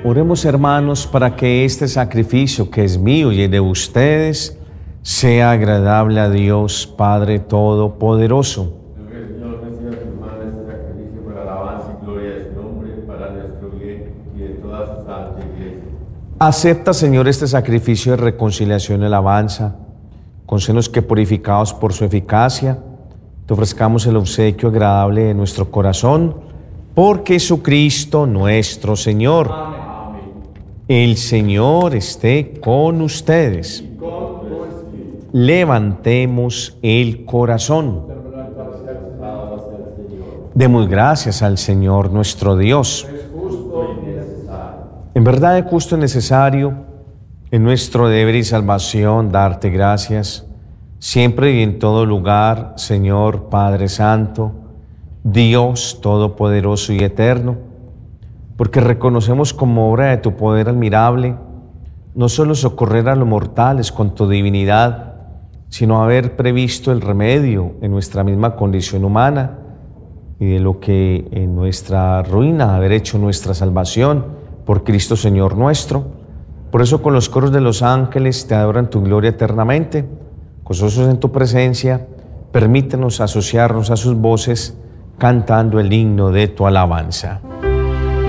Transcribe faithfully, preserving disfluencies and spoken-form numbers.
Oremos, hermanos, para que este sacrificio que es mío y de ustedes sea agradable a Dios Padre Todopoderoso. Que el Señor reciba de tu mano este sacrificio para la alabanza y gloria de su nombre, para nuestro bien y de toda su santa iglesia. Acepta, Señor, este sacrificio de reconciliación y alabanza. Concédenos que, purificados por su eficacia, te ofrezcamos el obsequio agradable de nuestro corazón, por Jesucristo nuestro Señor. Amén. El Señor esté con ustedes. Con tu espíritu. Levantemos el corazón. Demos gracias al Señor nuestro Dios. Es justo y necesario. En verdad es justo y necesario, en nuestro deber y salvación, darte gracias, siempre y en todo lugar, Señor Padre Santo, Dios Todopoderoso y Eterno, porque reconocemos como obra de tu poder admirable, no solo socorrer a los mortales con tu divinidad, sino haber previsto el remedio en nuestra misma condición humana y de lo que en nuestra ruina haber hecho nuestra salvación por Cristo Señor nuestro. Por eso con los coros de los ángeles te adoran tu gloria eternamente. Gozosos en tu presencia, permítenos asociarnos a sus voces cantando el himno de tu alabanza.